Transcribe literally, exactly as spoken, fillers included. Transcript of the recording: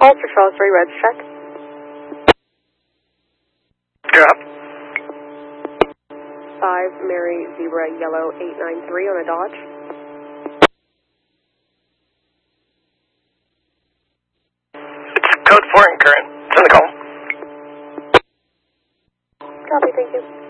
Ultra Charles three, red check. Drop. five, Mary, Zebra, Yellow, eight nine three on a Dodge. It's code four and current. Send the call. Copy, thank you.